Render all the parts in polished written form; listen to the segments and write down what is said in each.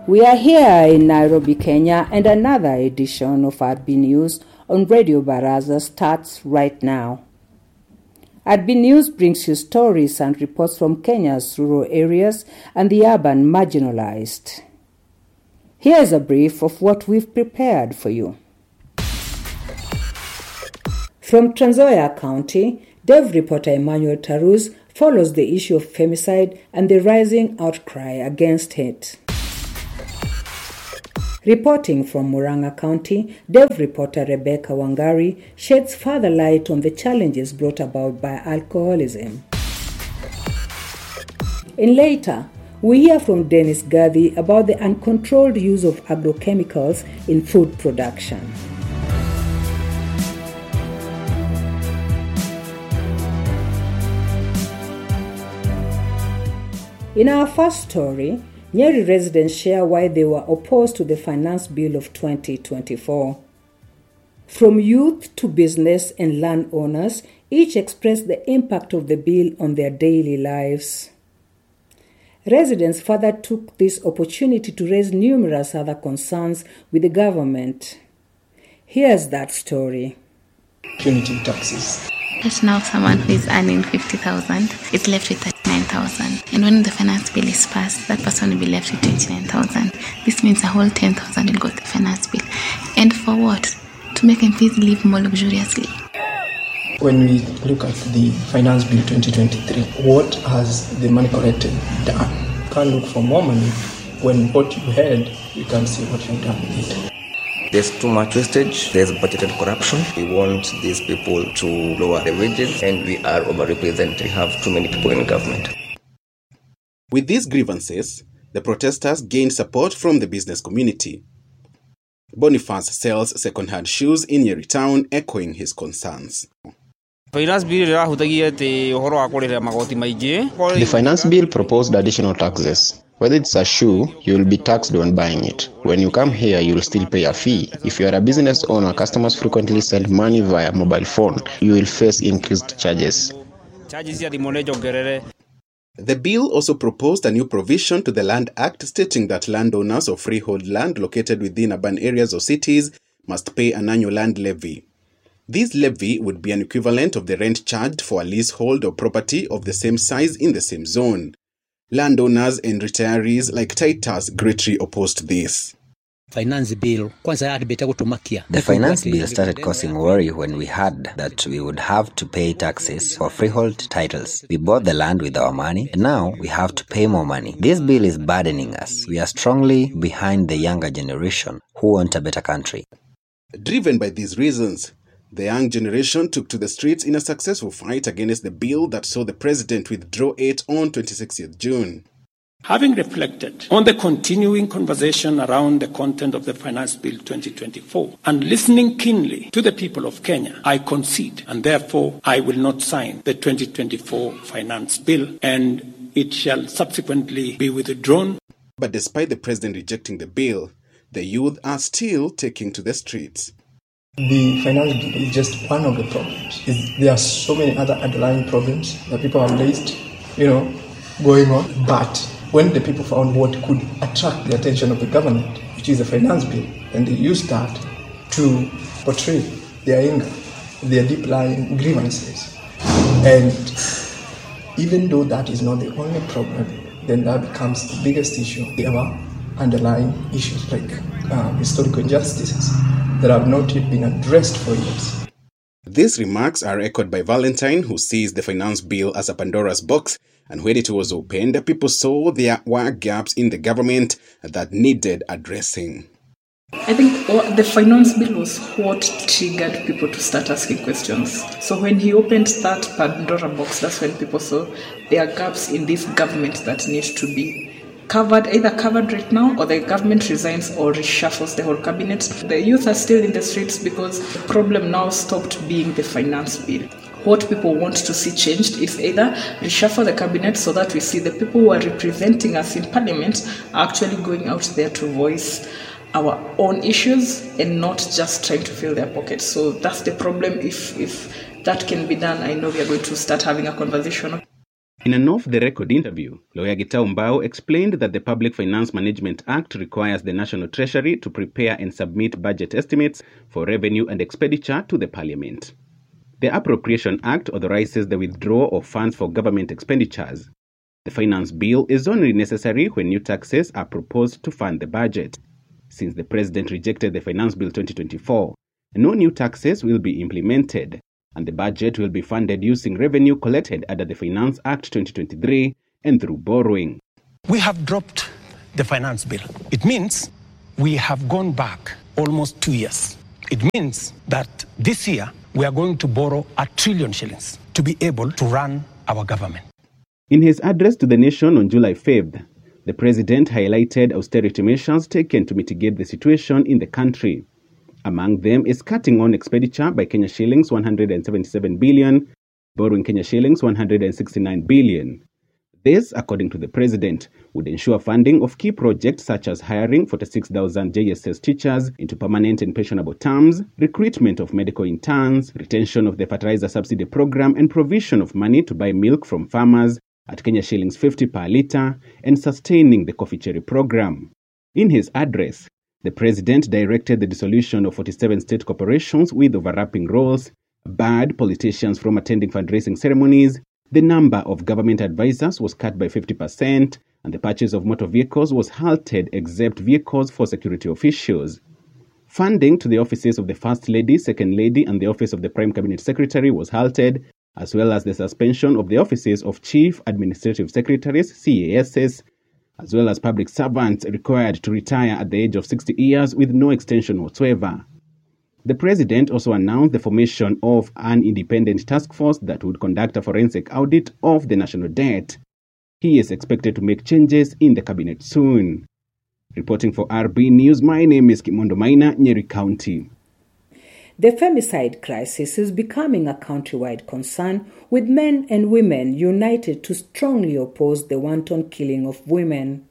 We are here in Nairobi, Kenya, and another edition of RB News on Radio Baraza starts right now. RB News brings you stories and reports from Kenya's rural areas and the urban marginalized. Here's a brief of what we've prepared for you. From Trans Nzoia County, Dev reporter Emmanuel Tarus follows the issue of femicide and the rising outcry against it. Reporting from Murang'a County, Dev reporter Rebecca Wangari sheds further light on the challenges brought about by alcoholism. In later, we hear from Dennis Gadhi about the uncontrolled use of agrochemicals in food production. In our first story, Nyeri residents share why they were opposed to the Finance Bill of 2024. From youth to business and landowners, each expressed the impact of the bill on their daily lives. Residents further took this opportunity to raise numerous other concerns with the government. Here's that story. Punitive taxes. There's now someone who is earning 50,000 is left with 39,000. And when the finance bill is passed, that person will be left with 29,000. This means a whole 10,000 will go to the finance bill. And for what? To make MPs live more luxuriously. When we look at the Finance Bill 2023, what has the money collected done? You can't look for more money when what you had, you can see what you've done with it. There's too much wastage, there's budgeted corruption. We want these people to lower the wages, and we are overrepresented. We have too many people in government. With these grievances, the protesters gained support from the business community. Boniface sells second-hand shoes in Nyeri town, echoing his concerns. The finance bill proposed additional taxes. Whether it's a shoe, you will be taxed when buying it. When you come here, you will still pay a fee. If you are a business owner, customers frequently send money via mobile phone. You will face increased charges. The bill also proposed a new provision to the Land Act stating that landowners of freehold land located within urban areas or cities must pay an annual land levy. This levy would be an equivalent of the rent charged for a leasehold or property of the same size in the same zone. Landowners and retirees like Titus greatly opposed this. The finance bill started causing worry when we heard that we would have to pay taxes for freehold titles. We bought the land with our money, and now we have to pay more money. This bill is burdening us. We are strongly behind the younger generation who want a better country. Driven by these reasons, the young generation took to the streets in a successful fight against the bill that saw the president withdraw it on 26th June. Having reflected on the continuing conversation around the content of the Finance Bill 2024 and listening keenly to the people of Kenya, I concede, and therefore I will not sign the 2024 Finance Bill, and it shall subsequently be withdrawn. But despite the president rejecting the bill, the youth are still taking to the streets. The finance bill is just one of the problems. There are so many other underlying problems that people have raised, going on. But when the people found what could attract the attention of the government, which is the finance bill, and they used that to portray their anger, their deep-lying grievances. And even though that is not the only problem, then that becomes the biggest issue. There are underlying issues like historical injustices that have not yet been addressed for years. These remarks are echoed by Valentine, who sees the finance bill as a Pandora's box, and when it was opened, people saw there were gaps in the government that needed addressing. I think the finance bill was what triggered people to start asking questions. So when he opened that Pandora box, that's when people saw there are gaps in this government that need to be either covered right now, or the government resigns or reshuffles the whole cabinet. The youth are still in the streets because the problem now stopped being the finance bill. What people want to see changed is either reshuffle the cabinet so that we see the people who are representing us in parliament are actually going out there to voice our own issues and not just trying to fill their pockets. So that's the problem. If that can be done, I know we are going to start having a conversation. In an off-the-record interview, lawyer Gitau Mbao explained that the Public Finance Management Act requires the National Treasury to prepare and submit budget estimates for revenue and expenditure to the Parliament. The Appropriation Act authorizes the withdrawal of funds for government expenditures. The finance bill is only necessary when new taxes are proposed to fund the budget. Since the President rejected the Finance Bill 2024, no new taxes will be implemented, and the budget will be funded using revenue collected under the Finance Act 2023 and through borrowing. We have dropped the finance bill. It means we have gone back almost 2 years. It means that this year we are going to borrow 1 trillion shillings to be able to run our government. In his address to the nation on July 5th, the President highlighted austerity measures taken to mitigate the situation in the country. Among them is cutting on expenditure by Kenya shillings 177 billion, borrowing Kenya shillings 169 billion. This, according to the President, would ensure funding of key projects such as hiring 46,000 JSS teachers into permanent and pensionable terms, recruitment of medical interns, retention of the fertilizer subsidy program, and provision of money to buy milk from farmers at Kenya shillings 50 per litre, and sustaining the coffee cherry program. In his address, the President directed the dissolution of 47 state corporations with overlapping roles, barred politicians from attending fundraising ceremonies, the number of government advisors was cut by 50%, and the purchase of motor vehicles was halted except vehicles for security officials. Funding to the offices of the First Lady, Second Lady, and the Office of the Prime Cabinet Secretary was halted, as well as the suspension of the offices of Chief Administrative Secretaries, CASs, as well as public servants required to retire at the age of 60 years with no extension whatsoever. The President also announced the formation of an independent task force that would conduct a forensic audit of the national debt. He is expected to make changes in the cabinet soon. Reporting for RB News, my name is Kimondo Maina, Nyeri County. The femicide crisis is becoming a countrywide concern, with men and women united to strongly oppose the wanton killing of women.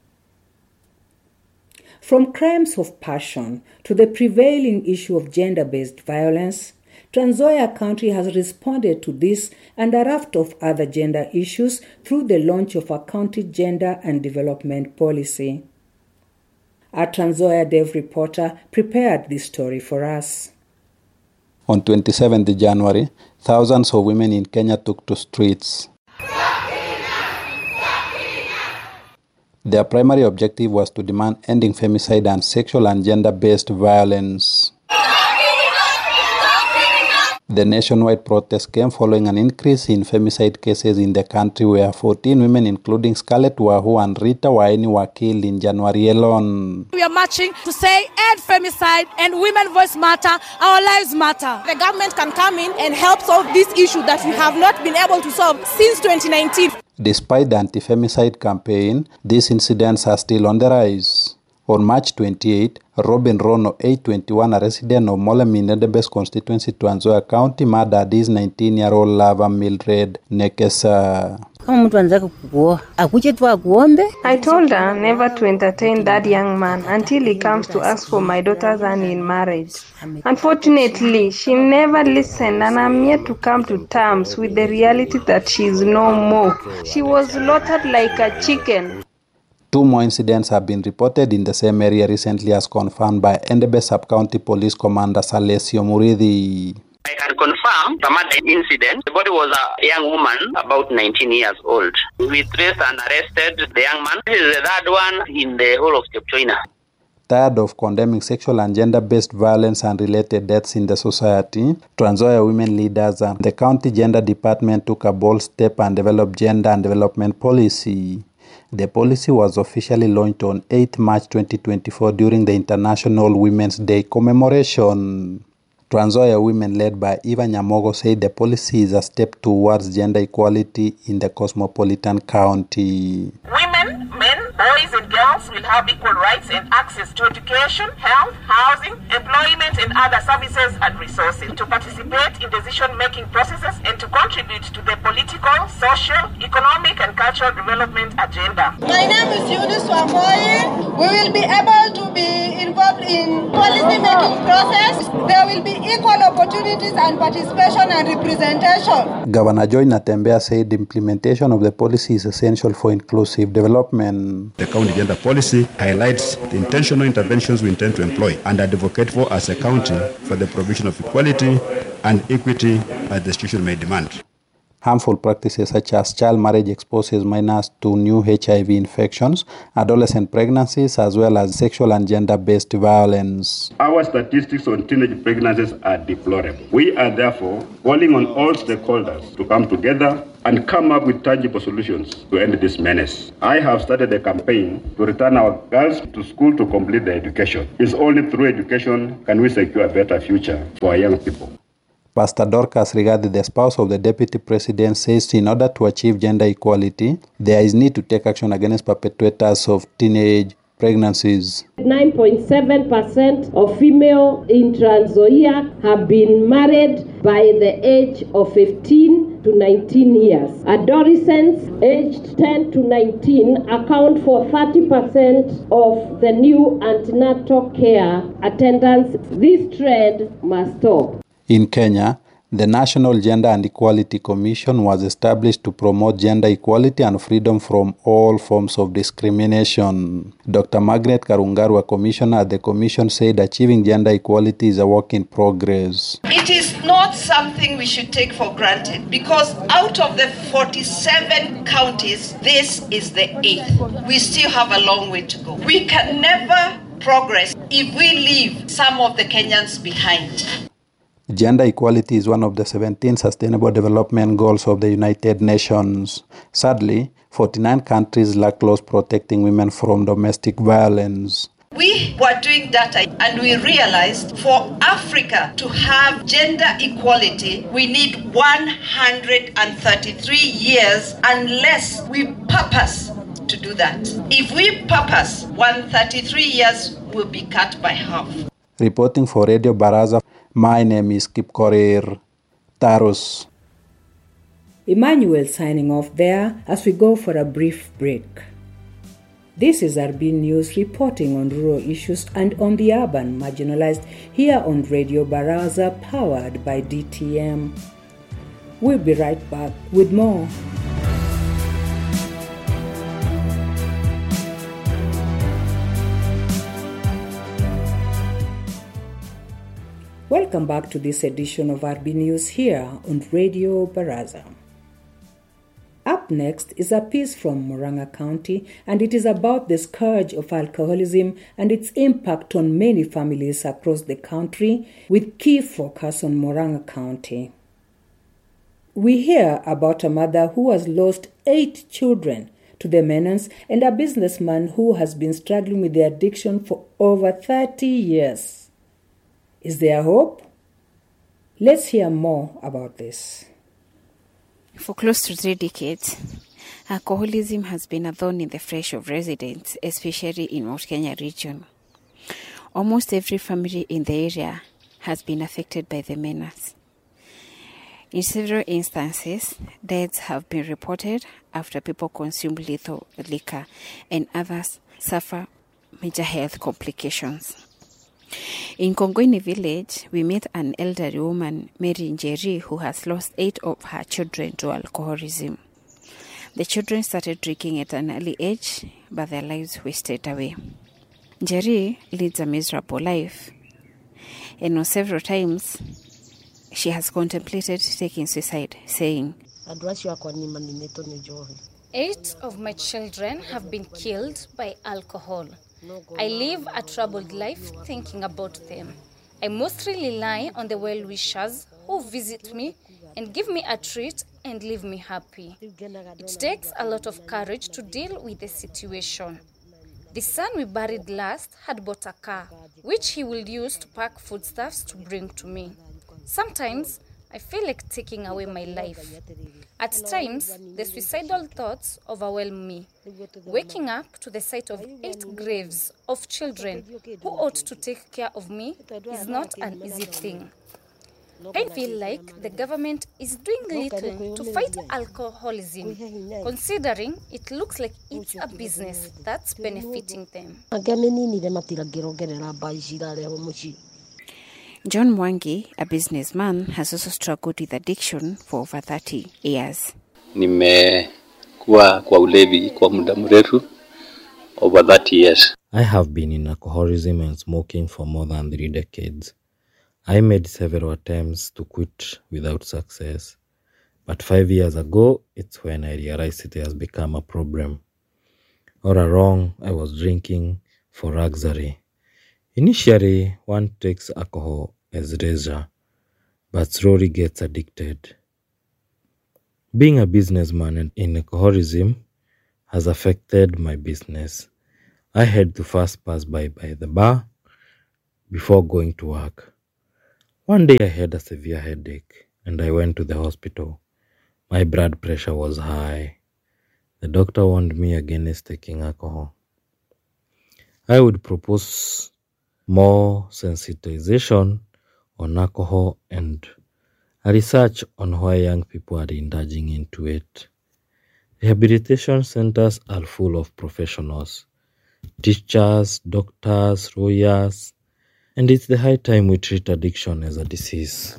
From crimes of passion to the prevailing issue of gender-based violence, Trans Nzoia County has responded to this and a raft of other gender issues through the launch of a county gender and development policy. Our Trans Nzoia Dev reporter prepared this story for us. On 27th January, thousands of women in Kenya took to streets. Their primary objective was to demand ending femicide and sexual and gender-based violence. The nationwide protest came following an increase in femicide cases in the country, where 14 women, including Scarlett Wahu and Rita Waini, were killed in January alone. We are marching to say end femicide and women voice matter, our lives matter. The government can come in and help solve this issue that we have not been able to solve since 2019. Despite the anti-femicide campaign, these incidents are still on the rise. On March 28, Robin Rono, 821, a resident of Moleminedebes constituency, Trans Nzoia County, murdered his 19-year-old lover Mildred Nekesa. I told her never to entertain that young man until he comes to ask for my daughter's hand in marriage. Unfortunately, she never listened, and I'm yet to come to terms with the reality that she is no more. She was slaughtered like a chicken. 2 more incidents have been reported in the same area recently, as confirmed by Endebe Sub-County Police Commander Salesio Murithi. I can confirm the murder incident. The body was a young woman, about 19 years old. We traced and arrested the young man. This is the third one in the whole of Chepchoina. Tired of condemning sexual and gender-based violence and related deaths in the society, Trans Nzoia women leaders and the county gender department took a bold step and developed gender and development policy. The policy was officially launched on 8 March 2024 during the International Women's Day commemoration. Trans Nzoia women led by Eva Nyamogo said the policy is a step towards gender equality in the cosmopolitan county. Women, men, boys and girls will have equal rights and access to education, health, housing, employment and other services and resources, to participate in decision-making processes and to contribute to the political, social, economic and cultural development agenda. My name is Eunice Wamboi. We will be able to be involved in policy making process. There will be equal opportunities and participation and representation. Governor Joy Natembeya said implementation of the policy is essential for inclusive development. The county gender policy highlights the intentional interventions we intend to employ and advocate for as a county for the provision of equality and equity as the situation may demand. Harmful practices such as child marriage exposes minors to new HIV infections, adolescent pregnancies, as well as sexual and gender-based violence. Our statistics on teenage pregnancies are deplorable. We are therefore calling on all stakeholders to come together and come up with tangible solutions to end this menace. I have started a campaign to return our girls to school to complete their education. It's only through education can we secure a better future for our young people. Pastor Dorcas Rigathi, the spouse of the Deputy President, says in order to achieve gender equality, there is need to take action against perpetrators of teenage pregnancies. 9.7% of female in Trans Nzoia have been married by the age of 15 to 19 years. Adolescents aged 10 to 19 account for 30% of the new antenatal care attendance. This trend must stop. In Kenya, the National Gender and Equality Commission was established to promote gender equality and freedom from all forms of discrimination. Dr. Margaret Karungaru, a commissioner at the commission, said achieving gender equality is a work in progress. It is not something we should take for granted because out of the 47 counties, this is the 8th. We still have a long way to go. We can never progress if we leave some of the Kenyans behind. Gender equality is one of the 17 Sustainable Development Goals of the United Nations. Sadly, 49 countries lack laws protecting women from domestic violence. We were doing data and we realized for Africa to have gender equality, we need 133 years unless we purpose to do that. If we purpose, 133 years will be cut by half. Reporting for Radio Baraza, my name is Kip Korir, Tarus. Emmanuel signing off there as we go for a brief break. This is RB News reporting on rural issues and on the urban marginalized here on Radio Baraza, powered by DTM. We'll be right back with more. Welcome back to this edition of RB News here on Radio Baraza. Up next is a piece from Murang'a County, and it is about the scourge of alcoholism and its impact on many families across the country, with key focus on Murang'a County. We hear about a mother who has lost 8 children to the menace and a businessman who has been struggling with the addiction for over 30 years. Is there hope? Let's hear more about this. For close to 3 decades, alcoholism has been a thorn in the flesh of residents, especially in Mount Kenya region. Almost every family in the area has been affected by the menace. In several instances, deaths have been reported after people consume lethal liquor and others suffer major health complications. In Kongweni village, we met an elderly woman, Mary Njeri, who has lost 8 of her children to alcoholism. The children started drinking at an early age, but their lives wasted away. Njeri leads a miserable life, and on several times, she has contemplated taking suicide, saying, 8 of my children have been killed by alcohol. I live a troubled life thinking about them. I mostly rely on the well-wishers who visit me and give me a treat and leave me happy. It takes a lot of courage to deal with the situation. The son we buried last had bought a car, which he will use to pack foodstuffs to bring to me. Sometimes I feel like taking away my life. At times, the suicidal thoughts overwhelm me. Waking up to the sight of 8 graves of children who ought to take care of me is not an easy thing. I feel like the government is doing little to fight alcoholism, considering it looks like it's a business that's benefiting them. John Mwangi, a businessman, has also struggled with addiction for over 30 years. Nimekuwa kwa ulevi kwa muda mrefu, over 30 years. I have been in alcoholism and smoking for more than 3 decades. I made several attempts to quit without success. But 5 years ago, it's when I realized it has become a problem. All along, I was drinking for luxury. Initially, one takes alcohol as leisure, but slowly gets addicted. Being a businessman in alcoholism has affected my business. I had to first pass by the bar before going to work. One day I had a severe headache and I went to the hospital. My blood pressure was high. The doctor warned me against taking alcohol. I would propose more sensitization on alcohol and a research on why young people are indulging into it. Rehabilitation centers are full of professionals, teachers, doctors, lawyers, and it's the high time we treat addiction as a disease.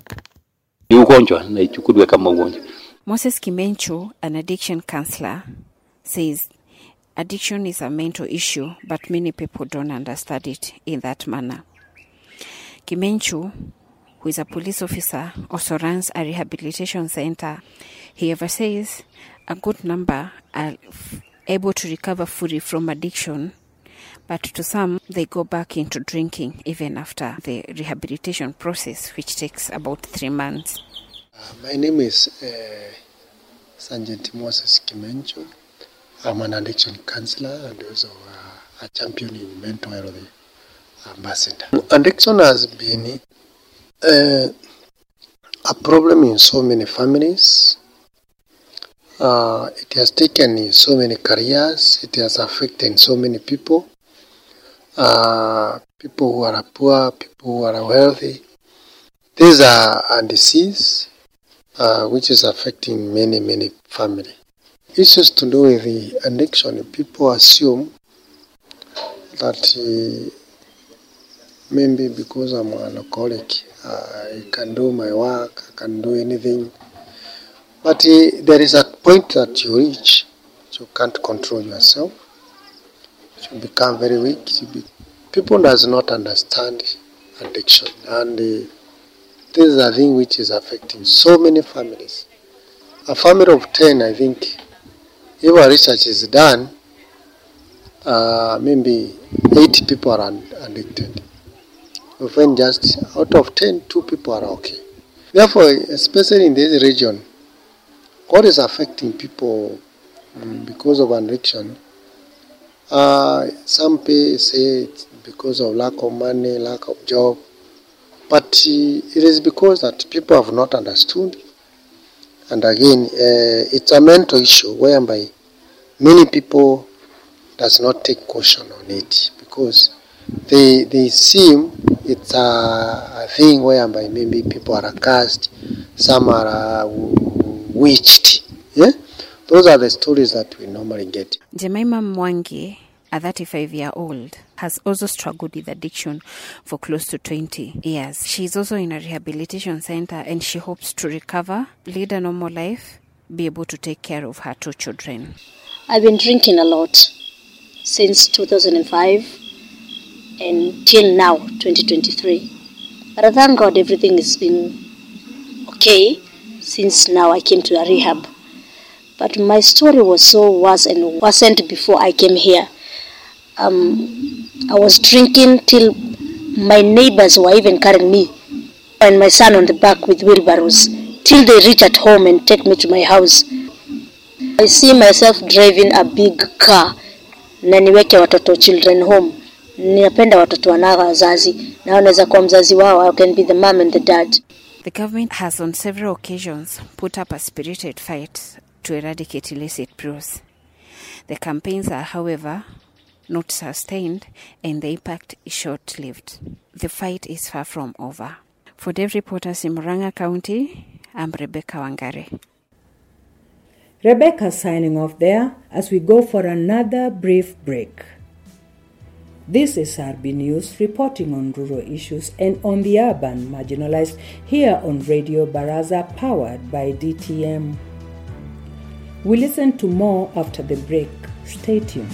Moses Kimenchu, an addiction counselor, says addiction is a mental issue, but many people don't understand it in that manner. Kimenchu, who is a police officer, also runs a rehabilitation center. He ever says a good number are able to recover fully from addiction, but to some, they go back into drinking even after the rehabilitation process, which takes about 3 months. My name is Sergeant Moses Kimenchu. I'm an addiction counselor and also a champion in mental health ambassador. Addiction has been a problem in so many families. It has taken in so many careers. It has affected so many people. People who are poor, people who are wealthy. These are a disease which is affecting many families. Issues to do with the addiction, people assume that maybe because I'm an alcoholic, I can do my work, I can do anything. But there is a point that you reach, you can't control yourself. You become very weak. People does not understand addiction, and this is a thing which is affecting so many families. A family of 10, I think, if a research is done, maybe 80 people are addicted. You find just out of 10, 2 people are okay. Therefore, especially in this region, what is affecting people because of addiction? Some say it's because of lack of money, lack of job, but it is because that people have not understood. And again, it's a mental issue whereby many people does not take caution on it because they seem it's a thing whereby maybe people are cursed, some are witched. Yeah? Those are the stories that we normally get. Jemima Mwangi, a 35-year-old, has also struggled with addiction for close to 20 years. She is also in a rehabilitation center and she hopes to recover, lead a normal life, be able to take care of her 2 children. I've been drinking a lot since 2005 until now, 2023. But I thank God everything has been okay since now I came to a rehab. But my story was so worse and worsened before I came here. I was drinking till my neighbors were even carrying me and my son on the back with wheelbarrows till they reach at home and take me to my house. I see myself driving a big car na niweke watoto children home. Ninapenda watoto wanaga wazazi na unaweza kuwa mzazi wao. I can be the mom and the dad. The government has on several occasions put up a spirited fight to eradicate illicit brews. The campaigns are, however, not sustained and the impact is short-lived. The fight is far from over. For Dev Reporters in Murang'a County, I'm Rebecca Wangare. Rebecca signing off there as we go for another brief break. This is RB News reporting on rural issues and on the urban marginalized here on Radio Baraza powered by DTM. We listen to more after the break. Stay tuned.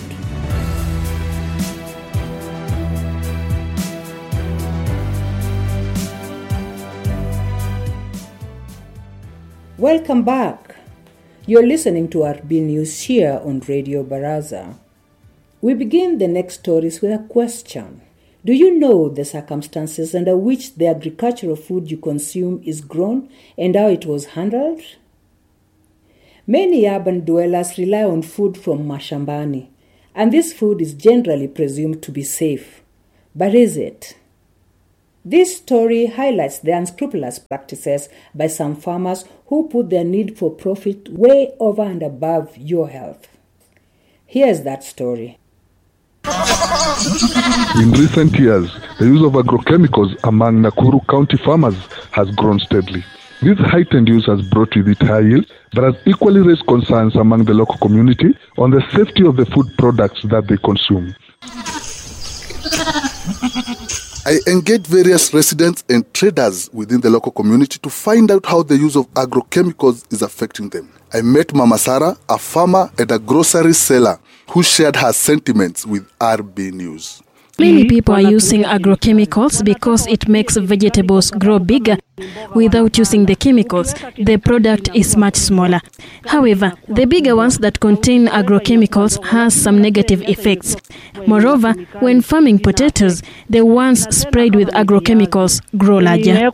Welcome back. You're listening to RB News here on Radio Baraza. We begin the next stories with a question. Do you know the circumstances under which the agricultural food you consume is grown and how it was handled? Many urban dwellers rely on food from mashambani, and this food is generally presumed to be safe. But is it? This story highlights the unscrupulous practices by some farmers who put their need for profit way over and above your health. Here's that story. In recent years, the use of agrochemicals among Nakuru County farmers has grown steadily. This heightened use has brought with it high yield, but has equally raised concerns among the local community on the safety of the food products that they consume. I engaged various residents and traders within the local community to find out how the use of agrochemicals is affecting them. I met Mama Sarah, a farmer and a grocery seller, who shared her sentiments with RB News. Many people are using agrochemicals because it makes vegetables grow bigger. Without using the chemicals, the product is much smaller. However, the bigger ones that contain agrochemicals has some negative effects. Moreover, when farming potatoes, the ones sprayed with agrochemicals grow larger.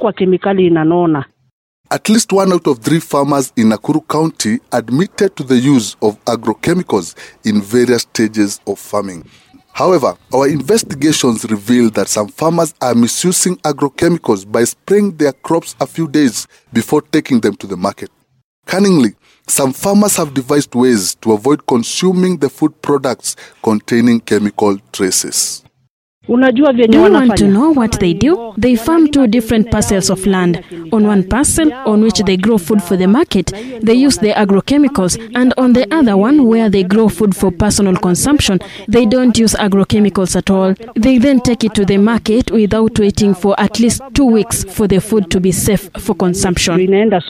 At least 1 out of 3 farmers in Nakuru County admitted to the use of agrochemicals in various stages of farming. However, our investigations revealed that some farmers are misusing agrochemicals by spraying their crops a few days before taking them to the market. Cunningly, some farmers have devised ways to avoid consuming the food products containing chemical traces. Do you want to know what they do? They farm 2 different parcels of land. On one parcel, on which they grow food for the market, they use the agrochemicals, and on the other one, where they grow food for personal consumption, they don't use agrochemicals at all. They then take it to the market without waiting for at least 2 weeks for the food to be safe for consumption.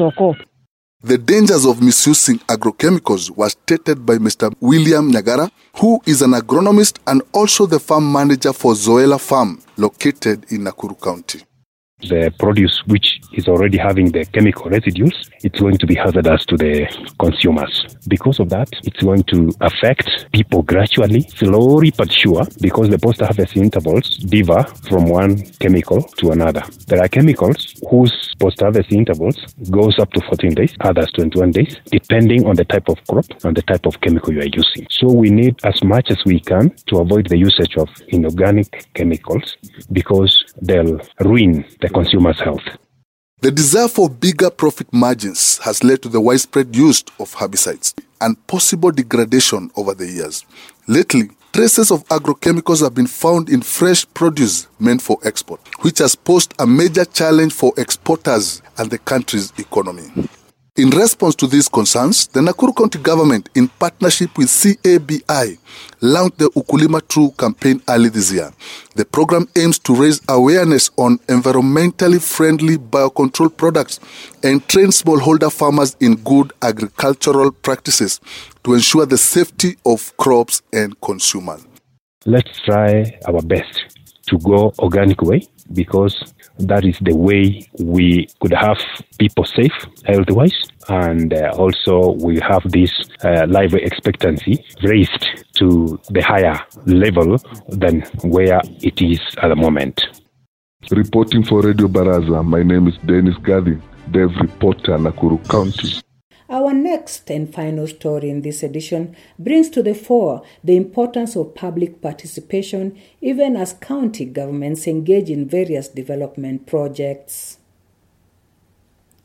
The dangers of misusing agrochemicals were stated by Mr. William Nyagara, who is an agronomist and also the farm manager for Zoela Farm, located in Nakuru County. The produce which is already having the chemical residues, it's going to be hazardous to the consumers. Because of that, it's going to affect people gradually, slowly but sure, because the post-harvest intervals differ from one chemical to another. There are chemicals whose post-harvest intervals goes up to 14 days, others 21 days, depending on the type of crop and the type of chemical you are using. So we need as much as we can to avoid the usage of inorganic chemicals because they'll ruin the consumer's health. The desire for bigger profit margins has led to the widespread use of herbicides and possible degradation over the years. Lately, traces of agrochemicals have been found in fresh produce meant for export, which has posed a major challenge for exporters and the country's economy. In response to these concerns, the Nakuru County government, in partnership with CABI, launched the Ukulima True campaign early this year. The program aims to raise awareness on environmentally friendly biocontrol products and train smallholder farmers in good agricultural practices to ensure the safety of crops and consumers. Let's try our best to go organic way because that is the way we could have people safe health-wise, and also we have this life expectancy raised to the higher level than where it is at the moment. Reporting for Radio Baraza, my name is Dennis Gadi, Dev Reporter, Nakuru County. Our next and final story in this edition brings to the fore the importance of public participation even as county governments engage in various development projects.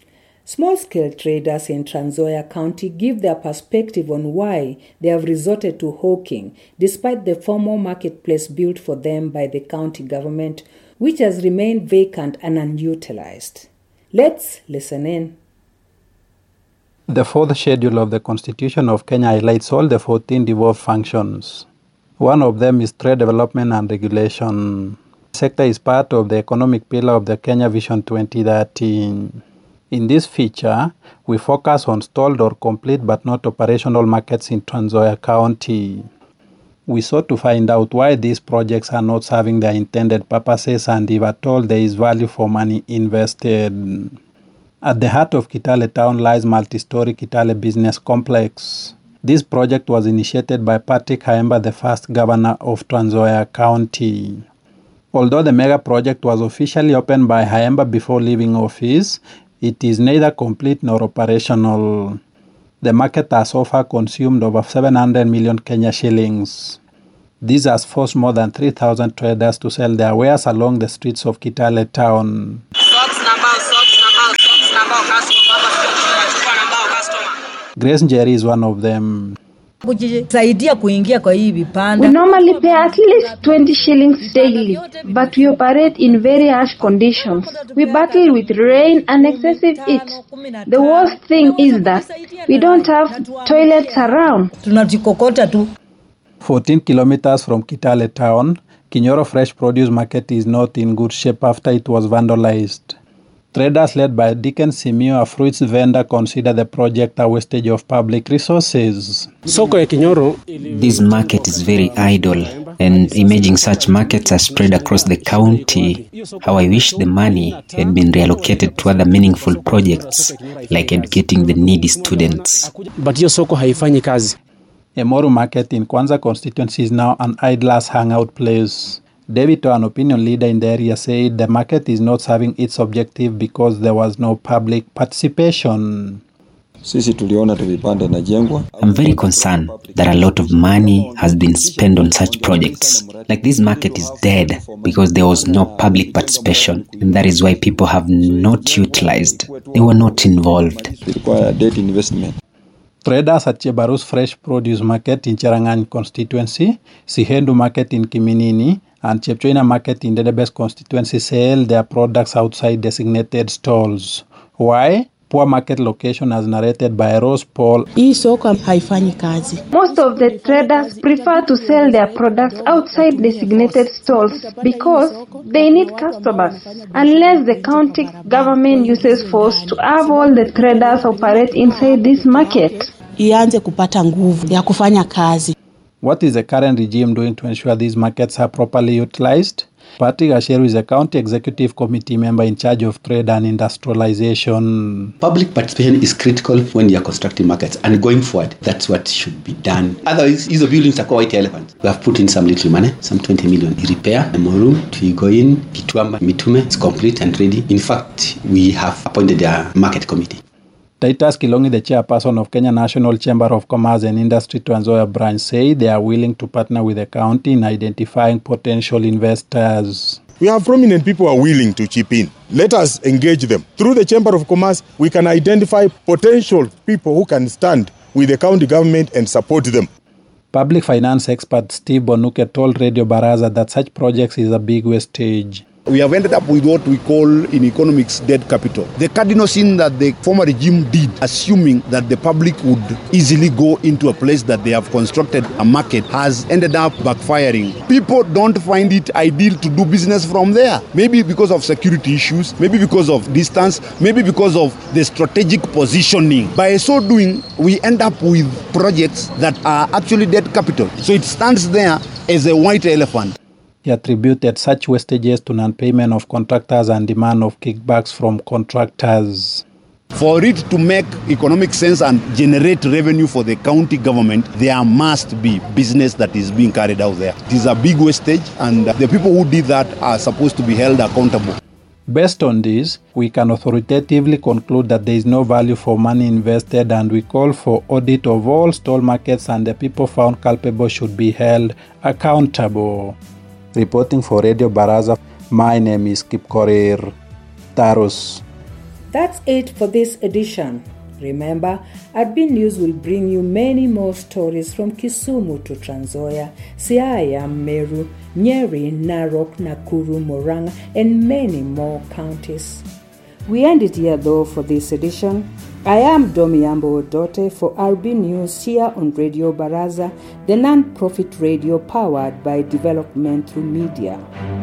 Small-scale traders in Trans Nzoia County give their perspective on why they have resorted to hawking despite the formal marketplace built for them by the county government, which has remained vacant and unutilized. Let's listen in. The fourth schedule of the Constitution of Kenya highlights all the 14 devolved functions. One of them is trade development and regulation. The sector is part of the economic pillar of the Kenya Vision 2030. In this feature, we focus on stalled or complete but not operational markets in Trans Nzoia County. We sought to find out why these projects are not serving their intended purposes and if at all there is value for money invested. At the heart of Kitale town lies multi-story Kitale Business Complex. This project was initiated by Patrick Haemba, the first governor of Trans Nzoia County. Although the mega project was officially opened by Haemba before leaving office, it is neither complete nor operational. The market has so far consumed over 700 million Kenya shillings. This has forced more than 3,000 traders to sell their wares along the streets of Kitale town. Grace Njeri is one of them. We normally pay at least 20 shillings daily, but we operate in very harsh conditions. We battle with rain and excessive heat. The worst thing is that we don't have toilets around. 14 kilometers from Kitale town, Kinyoro Fresh Produce Market is not in good shape after it was vandalized. Traders led by Dickens Simio, a fruits vendor, consider the project a wastage of public resources. This market is very idle, and imaging such markets are spread across the county. How I wish the money had been reallocated to other meaningful projects, like educating the needy students. Emoru Market in Kwanza constituency is now an idler's hangout place. David, an opinion leader in the area, said the market is not serving its objective because there was no public participation. I'm very concerned that a lot of money has been spent on such projects. Like this market is dead because there was no public participation, and that is why people have not utilized. They were not involved. Traders at Chebaru's Fresh Produce Market in Cherangany constituency, Sihendu Market in Kiminini, and Chepchoina Market in Dedebes constituency sell their products outside designated stalls. Why? Poor market location as narrated by Rose Paul. Most of the traders prefer to sell their products outside designated stalls because they need customers. Unless the county government uses force to have all the traders operate inside this market. What is the current regime doing to ensure these markets are properly utilized? Patrick Asheru is a county executive committee member in charge of trade and industrialization. Public participation is critical when you are constructing markets, and going forward, that's what should be done. Otherwise, these buildings are quite elephants. We have put in some little money, some 20 million. Repair, more room to go in, Kituamba, Mitume, it's complete and ready. In fact, we have appointed a market committee. Titus Kilongi, the chairperson of Kenya National Chamber of Commerce and Industry Trans Nzoia branch, say they are willing to partner with the county in identifying potential investors. We have prominent people who are willing to chip in. Let us engage them. Through the Chamber of Commerce, we can identify potential people who can stand with the county government and support them. Public finance expert Steve Bonuke told Radio Baraza that such projects is a big wastage. We have ended up with what we call in economics dead capital. The cardinal sin that the former regime did, assuming that the public would easily go into a place that they have constructed a market, has ended up backfiring. People don't find it ideal to do business from there. Maybe because of security issues, maybe because of distance, maybe because of the strategic positioning. By so doing, we end up with projects that are actually dead capital. So it stands there as a white elephant. He attributed such wastages to non-payment of contractors and demand of kickbacks from contractors. For it to make economic sense and generate revenue for the county government, there must be business that is being carried out there. It is a big wastage, and the people who did that are supposed to be held accountable. Based on this, we can authoritatively conclude that there is no value for money invested, and we call for audit of all stall markets, and the people found culpable should be held accountable. Reporting for Radio Baraza, my name is Kip Korir Tarus. That's it for this edition. Remember, RB News will bring you many more stories from Kisumu to Trans Nzoia, Siaya, Meru, Nyeri, Narok, Nakuru, Murang'a, and many more counties. We end it here though for this edition. I am Domiambo Odote for RB News here on Radio Baraza, the non-profit radio powered by development through media.